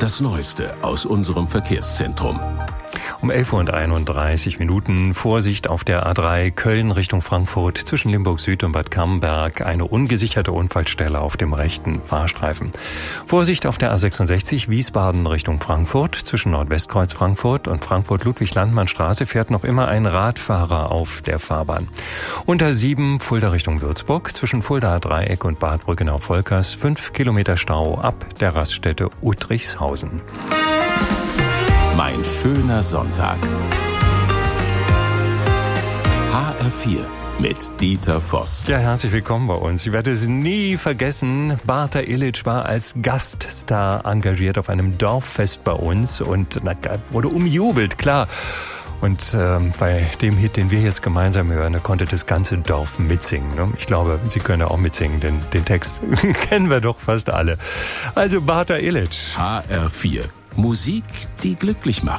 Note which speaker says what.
Speaker 1: Das Neueste aus unserem Verkehrszentrum.
Speaker 2: Um 11:31 Uhr. Vorsicht auf der A3 Köln Richtung Frankfurt zwischen Limburg Süd und Bad Camberg. Eine ungesicherte Unfallstelle auf dem rechten Fahrstreifen. Vorsicht auf der A66 Wiesbaden Richtung Frankfurt. Zwischen Nordwestkreuz Frankfurt und Frankfurt-Ludwig-Landmann-Straße fährt noch immer ein Radfahrer auf der Fahrbahn. Unter 7 Fulda Richtung Würzburg. Zwischen Fuldaer Dreieck und Bad Brückenau-Volkers 5 Kilometer Stau ab der Raststätte Uttrichshausen.
Speaker 1: Mein schöner Sonntag. HR4 mit Dieter Voss.
Speaker 2: Ja, herzlich willkommen bei uns. Ich werde es nie vergessen. Barta Illich war als Gaststar engagiert auf einem Dorffest bei uns und wurde umjubelt, klar. Und bei dem Hit, den wir jetzt gemeinsam hören, da konnte das ganze Dorf mitsingen. Ne? Ich glaube, Sie können auch mitsingen, denn den Text kennen wir doch fast alle. Also Barta Illich.
Speaker 1: HR4. Musik, die glücklich macht.